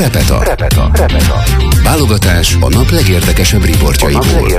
Repeta. Válogatás a nap legérdekesebb riportjaiból.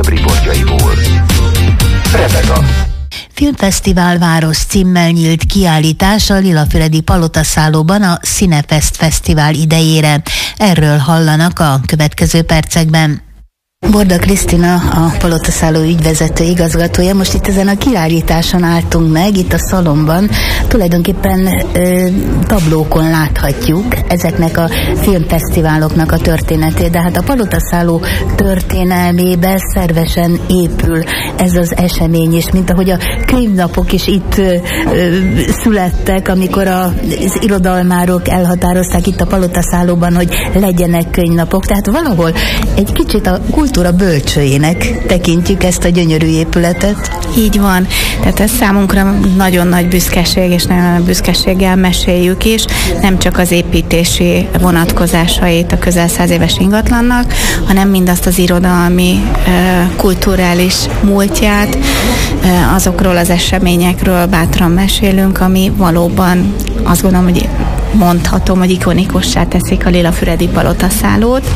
Repeta. Filmfesztivál város címmel nyílt kiállítás a Lilafüredi Palotaszállóban a Cinefest Fesztivál idejére. Erről hallanak a következő percekben. Borda Krisztina, a Palotaszálló ügyvezető igazgatója. Most itt ezen a kiállításon álltunk meg, itt a szalomban. Tulajdonképpen tablókon láthatjuk ezeknek a filmfesztiváloknak a történetét, de hát a Palotaszálló történelmébe szervesen épül ez az esemény is, mint ahogy a könyvnapok is itt születtek, amikor az irodalmárok elhatározták itt a Palotaszállóban, hogy legyenek könyvnapok. Tehát valahol egy kicsit a kultúra bölcsőjének tekintjük ezt a gyönyörű épületet. Így van. Tehát ez számunkra nagyon nagy büszkeség, és nagyon nagy büszkeséggel meséljük is, nem csak az építési vonatkozásait a közel 100 éves ingatlannak, hanem mindazt az irodalmi, kulturális múltját, azokról az eseményekről bátran mesélünk, ami valóban azt gondolom, hogy mondhatom, hogy ikonikussá teszik a Lilafüredi Palotaszállót.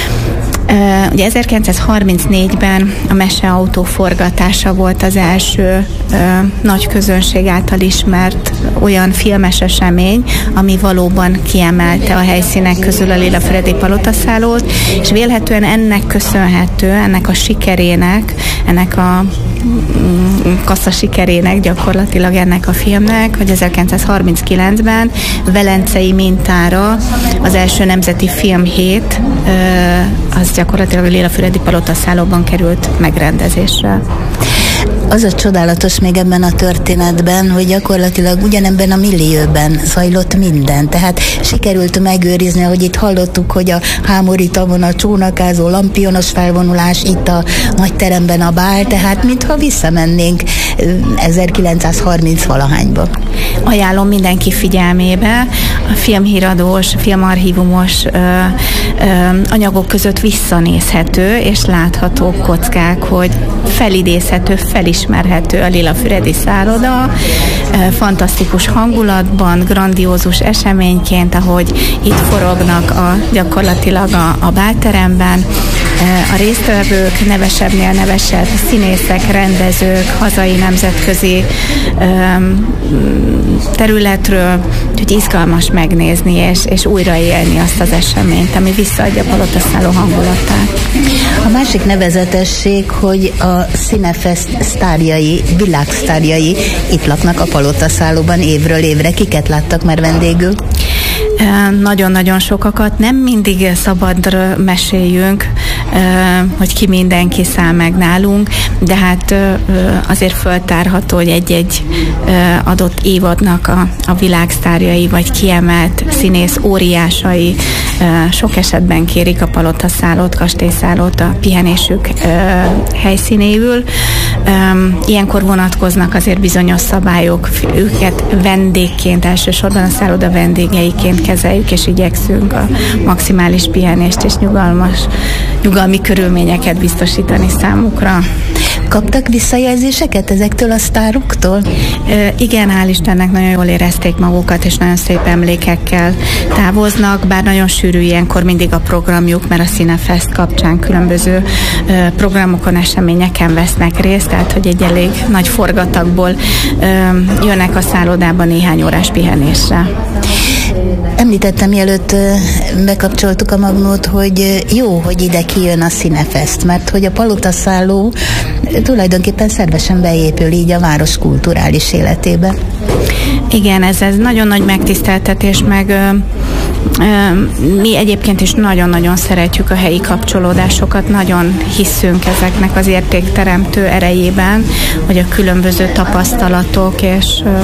Ugye 1934-ben a Meseautó forgatása volt az első nagy közönség által ismert olyan filmes esemény, ami valóban kiemelte a helyszínek közül a Lilafüredi Palotaszállót, és vélhetően ennek köszönhető, ennek a sikerének, ennek a kassza sikerének gyakorlatilag ennek a filmnek, hogy 1939-ben velencei mintára az első nemzeti filmhét az gyakorlatilag a Lilafüredi Palotaszállóban került megrendezésre. Az a csodálatos még ebben a történetben, hogy gyakorlatilag ugyanebben a millióben zajlott minden. Tehát sikerült megőrizni, ahogy itt hallottuk, hogy a Hámori tavon a csónakázó lampionos felvonulás, itt a nagy teremben a bál, tehát mintha visszamennénk 1930 valahányba. Ajánlom mindenki figyelmébe, a filmhíradós, filmarchívumos anyagok között visszanézhető és látható kockák, hogy felidézhető, felismerhető a Lilafüredi szálloda, fantasztikus hangulatban, grandiózus eseményként, ahogy itt forognak gyakorlatilag a bálteremben, a résztvevők, nevesebbnél nevesebb színészek, rendezők, hazai, nemzetközi területről, úgyhogy izgalmas megnézni és újraélni azt az eseményt, ami visszaadja a Palotaszálló hangulatát. A másik nevezetesség, hogy a Cinefest sztárjai, világsztárjai itt laknak a Palotaszállóban évről évre. Kiket láttak már vendégül? Nagyon-nagyon sokakat, nem mindig szabadra meséljünk, hogy ki mindenki száll meg nálunk, de hát azért föltárható, hogy egy-egy adott évadnak a világsztárjai, vagy kiemelt színész óriásai sok esetben kérik a Palotaszállót, kastélyszállót a pihenésük helyszínéül. Ilyenkor vonatkoznak azért bizonyos szabályok, őket vendégként, elsősorban a szálloda vendégeiként kezeljük, és igyekszünk a maximális pihenést és nyugalmi körülményeket biztosítani számukra. Kaptak visszajelzéseket ezektől a sztároktól? Igen, hál' Istennek nagyon jól érezték magukat, és nagyon szép emlékekkel távoznak, bár nagyon sűrű ilyenkor mindig a programjuk, mert a Cinefest kapcsán különböző programokon, eseményeken vesznek részt, tehát hogy egy elég nagy forgatagból jönnek a szállodába néhány órás pihenésre. Említettem, mielőtt bekapcsoltuk a magnót, hogy jó, hogy ide kijön a Cinefest, mert hogy a Palotaszálló tulajdonképpen szervesen beépül így a város kulturális életébe. Igen, ez nagyon nagy megtiszteltetés, meg mi egyébként is nagyon-nagyon szeretjük a helyi kapcsolódásokat, nagyon hiszünk ezeknek az értékteremtő erejében, hogy a különböző tapasztalatok és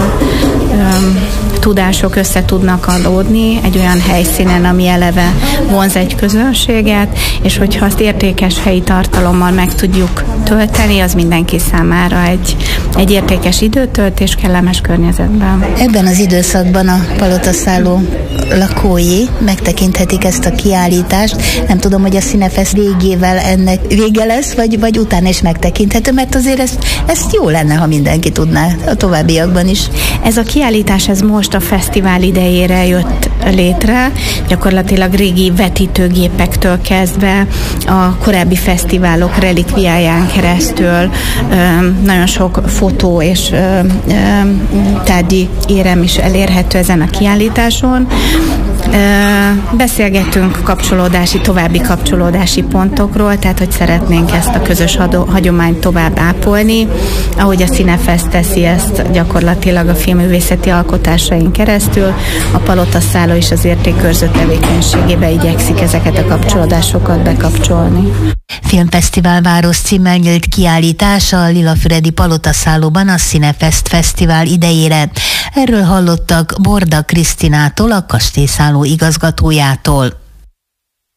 tudások össze tudnak adódni egy olyan helyszínen, ami eleve vonz egy közönséget, és hogyha azt értékes helyi tartalommal meg tudjuk tölteni, az mindenki számára egy értékes időtöltés kellemes környezetben. Ebben az időszakban a Palotaszálló lakói megtekinthetik ezt a kiállítást. Nem tudom, hogy a Cinefest végével ennek vége lesz, vagy utána is megtekinthető, mert azért ezt jó lenne, ha mindenki tudná a továbbiakban is. Ez a kiállítás ez most most a fesztivál idejére jött létre, gyakorlatilag régi vetítőgépektől kezdve a korábbi fesztiválok relikviáján keresztül nagyon sok fotó és tárgyi érem is elérhető ezen a kiállításon. Beszélgettünk további kapcsolódási pontokról, tehát hogy szeretnénk ezt a közös hagyományt tovább ápolni, ahogy a Cinefest teszi ezt gyakorlatilag a filmművészeti alkotásain keresztül, a Palotaszálló is az értékőrző tevékenységébe igyekszik ezeket a kapcsolódásokat bekapcsolni. Filmfesztivál Város címmel nyílt kiállítás a Lilafüredi Palotaszállóban a Cinefest Fesztivál idejére. Erről hallottak Borda Krisztinától, a kastélyszálló igazgatójától.